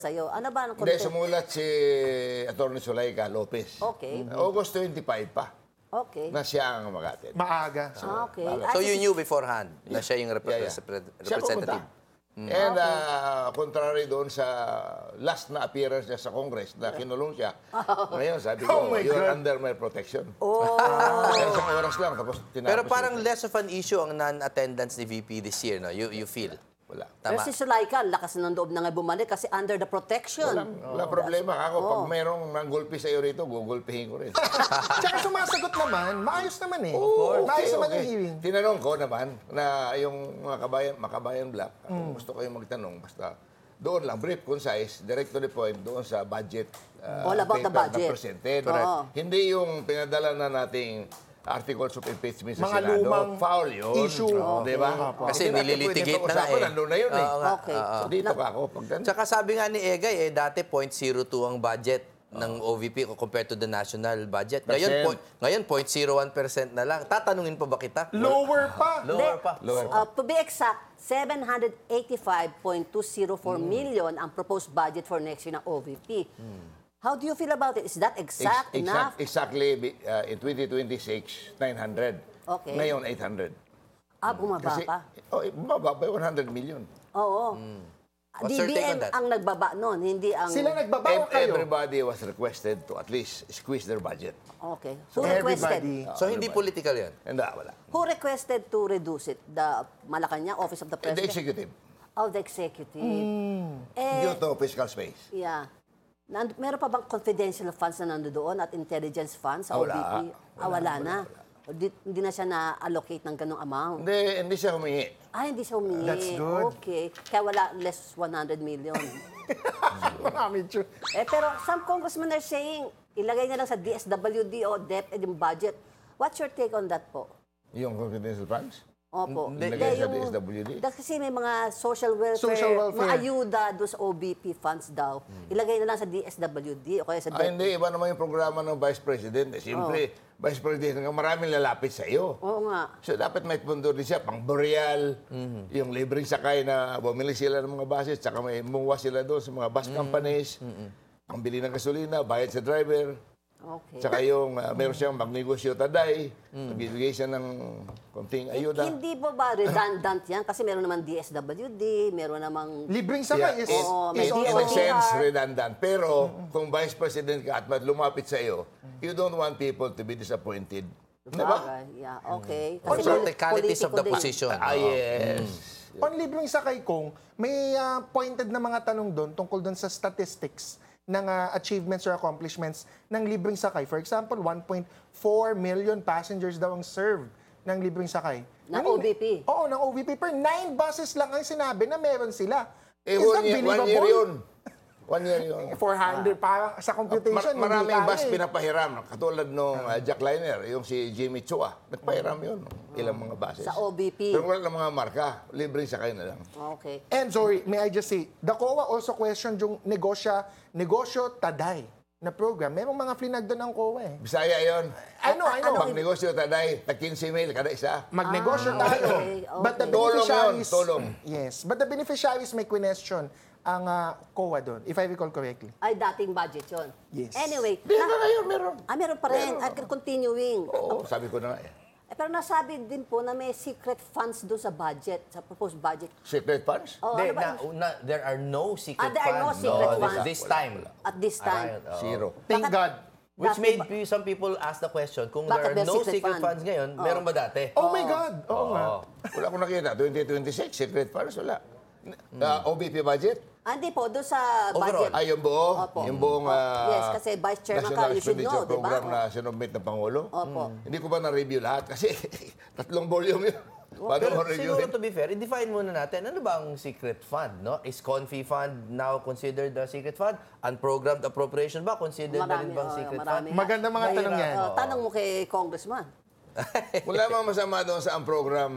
sa'yo. Ano ba ang Hindi, content? sumulat si Atty. Zuleika Lopez. Okay. August 25 pa Okay. na siya ang mag-attend. Maaga. Okay. So you knew beforehand na siya yung Yeah, yeah. Siya representative? pupunta. And contrary doon sa last na appearance niya sa Congress na kinulong siya, ngayon sabi ko, Oh my you're God. under my protection. Oh. Kaya isang oras lang, tapos tinapos. Pero parang yun. less of an issue ang non-attendance ni VP this year, no? You feel? Wala. Pero Tama. si Sulaika, lakas ng loob na nga bumalik kasi under the protection. Wala problema. Ako, pag mayroong nanggulpi sa iyo rito, gugulpihin ko rin. Tsaka sumasagot naman, maayos naman eh. Maayos naman yung hearing. Tinanong ko naman na yung mga makabayan black, kung gusto kayo magtanong, basta doon lang, brief, concise, direct to the point, doon sa budget All about the paper budget. na presented. Oo. Hindi yung pinadala na nating articles of impeachment sa Mga Senado. lumang Foul yun. issue. Di ba? Kasi Hindi natin nililitigate pwedeng na nga pag-usapan, eh. nandun na yun eh. Oo nga. Okay. So, dito ka ako. Tsaka sabi nga ni Egay, dati 0.02 ang budget ng OVP compared to the national budget. Ngayon, ngayon 0.01% na lang. Tatanungin pa ba kita? Lower pa. Lower pa. To be exact, 785.204 million ang proposed budget for next year ng OVP. How do you feel about it? Is that exact enough? Exactly, in 2026, 900. Okay. Ngayon, 800. Bumaba Kasi, pa. bumaba by 100 million. Oo. What's your take on DBM that? ang nagbaba noon, hindi ang... Sila nagbaba o kayo? Everybody was requested to at least squeeze their budget. Okay. Who requested? Everybody. So hindi political yan? Hindi, wala. Who requested to reduce it? The Malacanang Office of the The President? executive, Oh, the executive. due to fiscal space. Yeah. Meron pa bang confidential funds na nandoon at intelligence funds sa Wala. OVP? Wala na. Hindi na siya na-allocate ng ganong amount. Hindi siya humingi. Hindi siya humingi. That's good. Okay. Kaya wala less 100 million. Marami true. Pero some congressmen are saying, ilagay na lang sa DSWD o DepEd yung budget. What's your take on that po? Yung confidential funds? Opo. Ilagay sa Yung- DSWD? Kasi may mga social welfare, Social welfare. mga ayuda doon sa OBP funds daw. Ilagay na lang sa DSWD o kaya sa DepEd. Hindi, iba naman yung programa ng Vice President. Siyempre, Vice President, maraming lalapit sa iyo. Oo nga. So, dapat may pundo din siya, pang burial, yung libreng sakay na bumili sila ng mga buses, tsaka may muwa sila doon sa mga bus companies, pambili ng gasolina, bayad sa driver, Okay. tsaka yung meron siyang magnegosyo taday, magbibigay siya ng konting ayuda. Hindi ba redundant yan? Kasi meron naman DSWD, meron namang... Libreng sakay is, Oo, is may In a also... sense, redundant. Pero kung Vice President ka at lumapit sa iyo, you don't want people to be disappointed. Diba? Bagay. Yeah, okay. Or practicalities of politiko the din. position. Yes. On libreng sakay kong, may pointed na mga tanong doon tungkol doon sa statistics ng achievements or accomplishments ng libreng sakay. For example, 1.4 million passengers daw ang served ng libreng sakay. Ng OVP? Oo, ng OVP. Per 9 buses lang ang sinabi na meron sila. Eh, Is one that year believable? yun. 1 year yun. 400, parang sa computation, Maraming hindi bus kaya eh. pinapahiram. Katulad nung jackliner, yung si Jimmy Chua. Nagpahiram yun. Ilang mga buses. Sa OVP. Pero wala ng mga marka. Libreng sakay na lang. Okay. And sorry, may I just say, the COA also questioned yung negosyo taday na program. Merong mga flinag doon ng COA eh. Bisaya yun. I know. Pag negosyo taday, tag 15 mil kada isa. Magnegosyo tayo. okay, But the okay. Tulong yun, beneficiaries... tulong. Yes. But the beneficiaries may question ang COA doon, if I recall correctly. Ay, dating budget yun. Yes. Anyway. Meron ngayon, meron. Meron pa rin. At continuing. Oo, sabi ko na nga eh. Pero nasabi din po na may secret funds doon sa budget, sa proposed budget. Secret funds? Oh, Hindi, ano ba? there are no secret there are no funds. secret this- funds. This time. At this time. Zero. Thank Bakit- God. Which Dati made ba- some people ask the question, kung Bakit there are may no secret secret fund? funds ngayon, meron ba dati? Oh my God. Oo nga. Wala akong nakita. 2026, secret funds, wala. OBP budget? Hindi po, doon sa Overall. budget. Yung buo? Opo. Yung buong Yes, kasi Vice Chairman ka, National you should know, Expenditure di ba? Program na sinubmit ng Pangulo. Opo. Hindi ko ba na-review lahat? Kasi 3 volume yun. Paano Pero mo review siguro to be fair, i-define muna natin, ano ba ang secret fund? No? Is Confi Fund now considered a secret fund? Unprogrammed appropriation ba considered na rin bang secret fund? Maganda mga tanong yan. Tanong mo kay Congressman. Wala mang masama doon sa ang program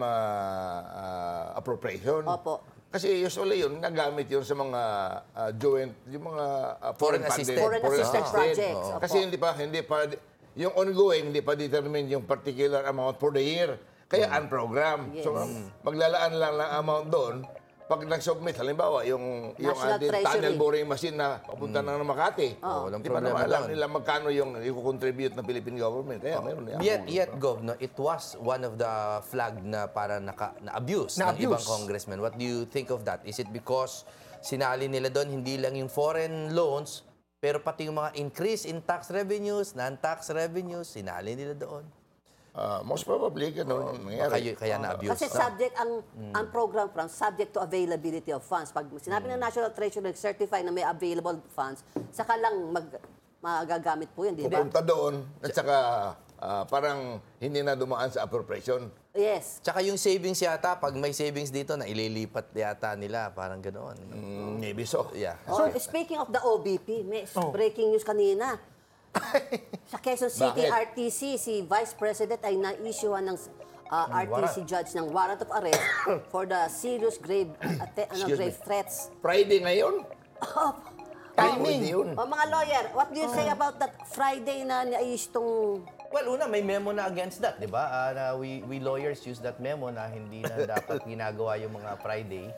appropriation. Opo. Kasi usually yun, nagamit yun sa mga joint, yung mga Foreign funded, assisted. Foreign assisted projects. Opo. Kasi hindi pa, yung ongoing, hindi pa determine yung particular amount for the year. Kaya unprogram. Yes. So, maglalaan lang ng amount doon pag nag-submit, halimbawa, yung National ating Treasury. tunnel boring machine na papunta na ng Makati. Walang Di ba problema naman alam doon. nila magkano yung i-contribute ng Philippine government. Kaya meron yan. Yet, Gov, no, it was one of the flag na para na-abuse ng Na-abuse. ibang congressman. What do you think of that? Is it because sinali nila doon hindi lang yung foreign loans, pero pati yung mga increase in tax revenues, non-tax revenues, sinali nila doon? Most probably, ganun ang nangyari. Kaya na-abuse. Kasi no? subject ang program funds, subject to availability of funds. Pag sinabi ng National Treasury certify na may available funds, saka lang magagamit po yun, di ba? Pupunta doon, at saka parang hindi na dumaan sa appropriation. Yes. Tsaka yung savings yata, pag may savings dito, na ililipat yata nila, parang ganoon. Maybe so. Yeah. Oh, speaking of the OBP, may breaking news kanina. Sa Quezon City Bakit? RTC, si Vice President ay na-issuean ng RTC judge ng warrant of arrest for the serious grave Excuse grave me. threats. Friday ngayon? Timing. Pwede yun. O mga lawyer, what do you say about that Friday na nais itong... Well, una, may memo na against that, di ba? Na we lawyers use that memo na hindi na dapat ginagawa yung mga Friday.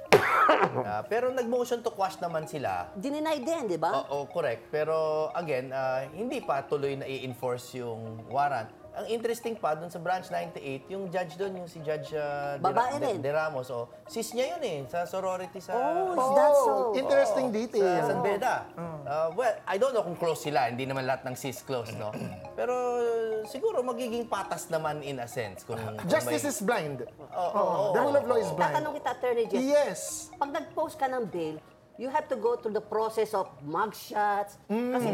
Pero nag-motion to quash naman sila. Dininay din, di ba? Oo, correct. Pero again, hindi pa tuloy na i-enforce yung warrant. Ang interesting pa doon sa branch 98, yung judge doon, yung si Judge Babae rin. De Ramos, sis niya yun sa sorority sa Oh, is that so? Interesting detail. San Beda. Well, I don't know kung close sila. Hindi naman lahat ng sis close, no? Pero siguro magiging patas naman in a sense. Kung Justice is blind. The rule of law is blind. Tatanong kita, Attorney Jeff. Yes. Pag nag-post ka ng bail, you have to go through the process of mugshots. Kasi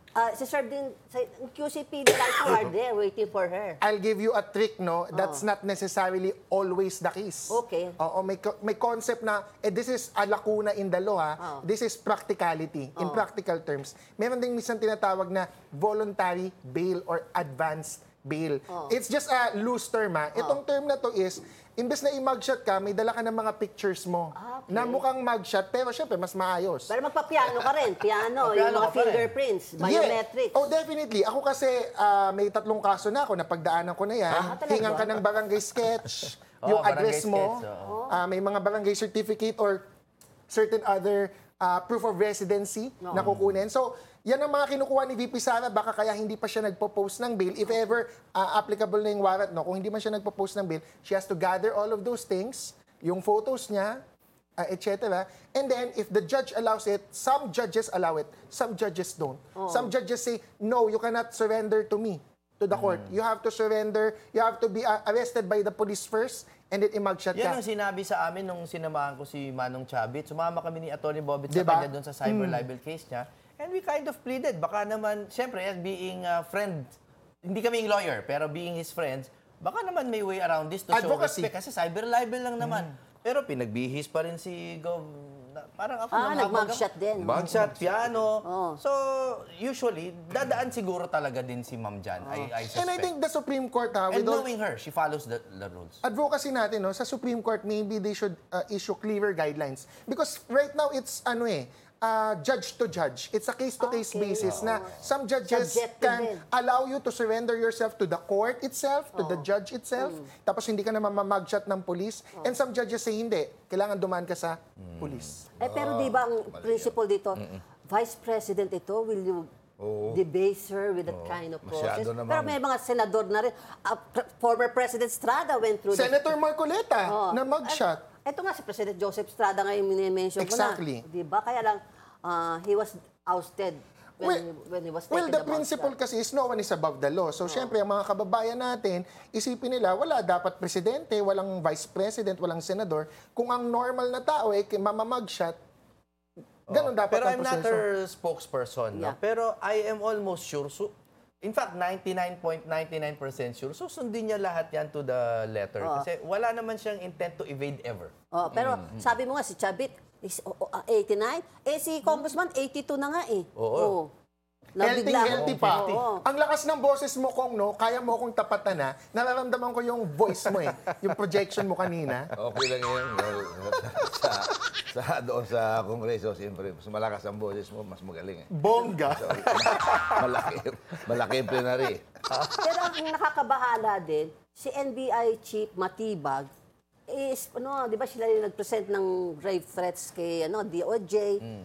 si Sir din, sa QCPD like are there waiting for her. I'll give you a trick, no? That's not necessarily always the case. Okay. Oo, may concept na, this is a lacuna in the law, ha? This is practicality, in practical terms. Meron ding minsan tinatawag na voluntary bail or advanced bail. It's just a loose term, ha? Itong term na to is, imbes na i-mugshot ka, may dala ka ng mga pictures mo. Okay. Na mukhang mugshot, pero syempre, mas maayos. Pero magpa-piano ka rin. Piano, yung mga ka pa rin. fingerprints, biometrics. Yeah. Oh, definitely. Ako kasi may 3 kaso na ako, napagdaanan ko na yan. talaga? Hingan ka ng barangay sketch, Oo, yung address barangay mo, sketch, may mga barangay certificate or certain other proof of residency na kukunin. So, yan ang mga kinukuha ni VP Sara, baka kaya hindi pa siya nagpo-post ng bail. If ever applicable na yung warrant, no? Kung hindi man siya nagpo-post ng bail, she has to gather all of those things, yung photos niya, etc. And then, if the judge allows it, some judges allow it, some judges don't. Some judges say, no, you cannot surrender to me, to the court. You have to surrender, you have to be arrested by the police first, and then i-mugshot ka. yan ang sinabi sa amin nung sinamahan ko si Manong Chavit. Sumama kami ni Atty. Bobit sa Diba? kanya doon sa cyber libel case niya. And we kind of pleaded. Baka naman, syempre, as being a friend, hindi kaming lawyer, pero being his friends, baka naman may way around this to show Advocacy. respect. Kasi cyber libel lang naman. Pero pinagbihis pa rin si Gov. Parang ako nag-mugshot din. Mugshot, piano. So, usually, dadaan siguro talaga din si Ma'am Jan. I suspect. And I think the Supreme Court, And with all knowing her, she follows the rules. advocacy natin, no, sa Supreme Court, maybe they should issue clearer guidelines. Because right now, it's judge to judge. It's a case-to-case Okay. basis na some judges Subjective can din. allow you to surrender yourself to the court itself, to the judge itself, tapos hindi ka na mamamugshot ng police. And some judges say, hindi, kailangan dumaan ka sa police. Pero di ba ang principle dito, Vice President ito, will you debase her with that kind of process? Masyado naman. Pero may mga senador na rin. Former President Estrada went through Senator Marcoleta na mugshot. Ito nga si President Joseph Estrada nga yung minimension ko na. Exactly. Di ba? Kaya lang, he was ousted when he was taken Well, the principle mugshot. kasi is no one is above the law. So, syempre, ang mga kababayan natin, isipin nila, wala dapat presidente, walang vice president, walang senador. Kung ang normal na tao mamamugshot, ganun dapat Pero ang I'm not proseso. her spokesperson. No? Yeah. Pero I am almost sure. In fact, 99.99% sure. Susundin niya lahat yan to the letter. Kasi wala naman siyang intent to evade ever. Pero sabi mo nga, si Chavit is 89. Si Congressman, 82 na nga eh. Oo. Healthy pa. Oo. Ang lakas ng boses mo, Kong, no? Kaya mo akong tapatan na. Nararamdaman ko yung voice mo eh. Yung projection mo kanina. Okay lang yan. Doon sa Kongreso, siyempre, mas malakas ang boses mo, mas magaling eh. Bongga. Malaki yung plenary. Pero ang nakakabahala din, si NBI Chief Matibag, is, di ba sila yung nag-present ng grave threats kay DOJ.